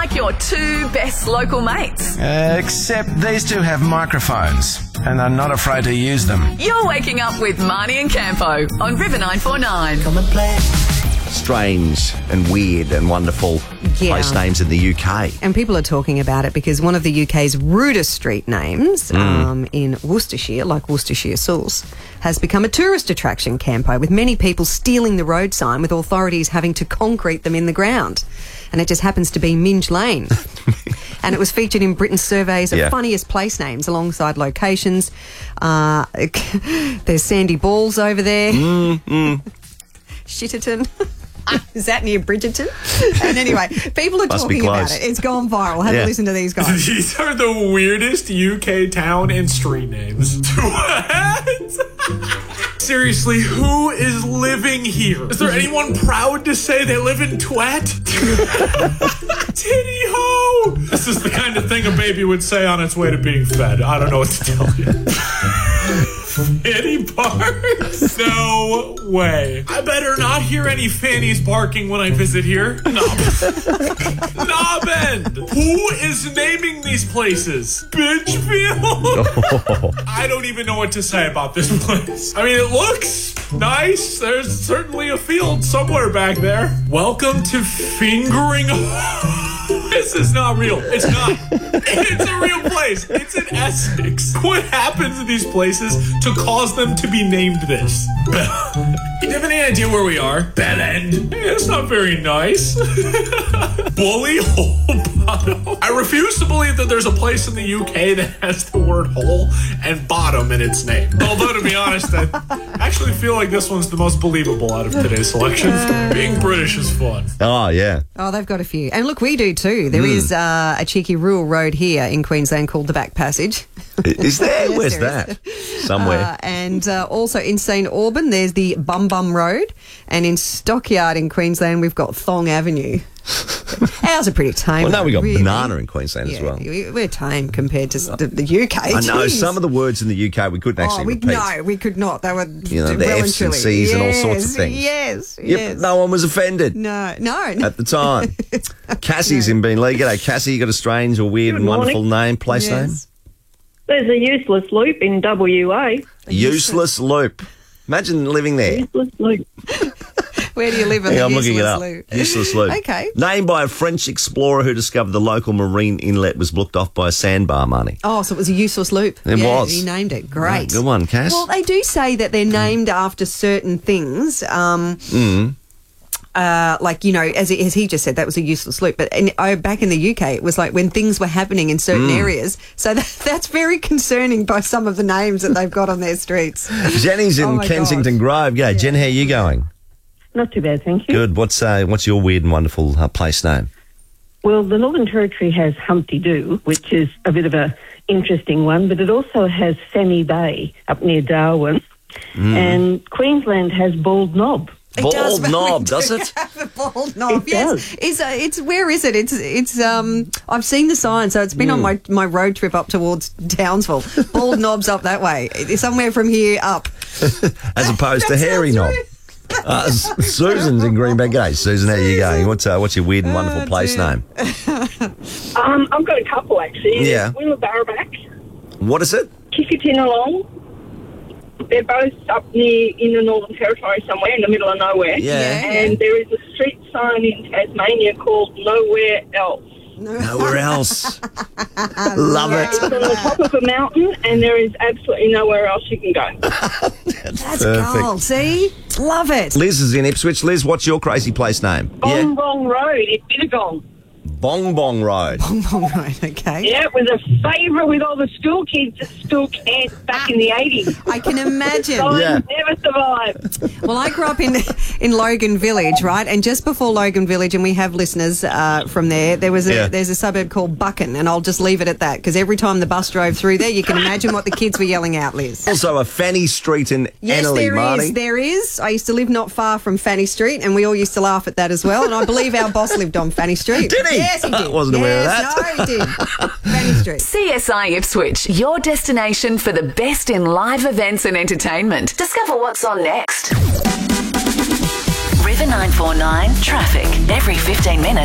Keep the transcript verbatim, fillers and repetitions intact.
like your two best local mates. Uh, except these two have microphones and are not afraid to use them. You're waking up with Marnie and Campo on River nine four nine. Come and play. Strange and weird and wonderful Yeah. place names in the U K. And people are talking about it because one of the U K's rudest street names Mm. um, in Worcestershire, like Worcestershire sauce, has become a tourist attraction, Campo, with many people stealing the road sign with authorities having to concrete them in the ground. And it just happens to be Minge Lane. And it was featured in Britain's surveys of Yeah. funniest place names alongside locations. Uh, there's Sandy Balls over there. Mm, mm. Shitterton. Is that near Bridgerton? And anyway, people are Must be talking about close. it. It's gone viral. Have Yeah. a listen to these guys. These are the weirdest U K town and street names. Twat? Seriously, who is living here? Is there anyone proud to say they live in Twat? Titty ho! This is the kind of thing a baby would say on its way to being fed. I don't know what to tell you. Fanny barks? No way. I better not hear any fannies barking when I visit here. Knob. Knob End. Who is naming these places? Bitchfield? I don't even know what to say about this place. I mean, it looks nice. There's certainly a field somewhere back there. Welcome to Fingering. This is not real. It's not. It's a real place. It's in Essex. What happens in these places to cause them to be named this? Do you have any idea where we are? Bell End. Hey, that's not very nice. Bully Hole Bottom. I refuse to believe that there's a place in the U K that has the word hole and bottom in its name. Although, to be honest, I actually feel like this one's the most believable out of today's selection. Being British is fun. Oh, yeah. Oh, they've got a few. And look, we do too. There Mm. is uh, a cheeky rural road here in Queensland called the Back Passage. Is there? Yes, Where's there that? Somewhere. Uh, and uh, also in Saint Auburn, there's the Bum Bum Road. And in Stockyard in Queensland, we've got Thong Avenue. Ours are pretty tame. Well, no, we got really. banana in Queensland Yeah, as well. we- We're tame compared to the, the U K. I know Jeez. some of the words in the U K we couldn't actually oh, we, repeat. No, we could not. They were You know, the well F's and and truly. C's and all sorts of Yes, things. Yes, Yep, yes. no one was offended No, no. no. at the time. Cassie's in Beenleigh. G'day, Cassie. You got a strange or weird Good and wonderful morning. name, place Yes. There's a useless loop in W A. name? Useless Loop. Imagine living there. Useless loop. Where do you live in Hang the on, I'm looking it useless up. loop? Useless Loop. Okay. Named by a French explorer who discovered the local marine inlet was blocked off by a sandbar, Marnie. Oh, so it was a useless loop. It yeah, was. He named it. Great. Right, good one, Cass. Well, they do say that they're named after certain things. Um, Mm. uh, like, you know, as, as he just said, that was a useless loop. But in, oh, back in the U K, it was like when things were happening in certain Mm. areas. So that, that's very concerning by some of the names that they've got on their streets. Jenny's in Oh, my Kensington Grove. G'day, Jen, how are you going? Not too bad, thank you. Good. What's uh, what's your weird and wonderful uh, place name? Well, the Northern Territory has Humpty Doo, which is a bit of a interesting one, but it also has Fanny Bay up near Darwin, Mm. and Queensland has Bald Knob. It Bald does, we Knob, do does it? have a Bald Knob, It yes. does. It's, uh, it's, where is it? It's, it's, um, I've seen the sign, so it's been on my, my road trip up towards Townsville. Bald Knob's up that way. It's somewhere from here up. As opposed to That Hairy sounds Knob. rude. Uh, S- Susan's in Greenbank. G'day, Susan, how are you going? What's uh, what's your weird and wonderful Oh, place dear. name? Um, I've got a couple actually. Yeah. Willabarabak, What is it? Kickatinalong. They're both up near in the Northern Territory somewhere in the middle of nowhere. Yeah. And there is a street sign in Tasmania called Nowhere Else. Nowhere else. Love It's it. on the top of a mountain, and there is absolutely nowhere else you can go. That's Perfect. gold. See? Love it. Liz is in Ipswich. Liz, what's your crazy place name? Bong Bong Road in Bittergong. Bong Bong Road. Bong Bong Road, okay. Yeah, it was a favourite with all the school kids at school camp back in the eighties. I can imagine. So Yeah. never survived. Well, I grew up in in Logan Village, right? And just before Logan Village, and we have listeners uh, from there, there was a Yeah. there's a suburb called Buchan, and I'll just leave it at that, because every time the bus drove through there, you can imagine what the kids were yelling out, Liz. Also a Fanny Street in Yes, Ennerley, there Marnie. is. There is. I used to live not far from Fanny Street, and we all used to laugh at that as well. And I believe our boss lived on Fanny Street. Did he? Yes, he did. Wasn't aware of yes, that. No, he did. Fanny Street. C S I Ipswich, your destination for the best in live events and entertainment. Discover what's on next. River nine four nine traffic every fifteen minutes.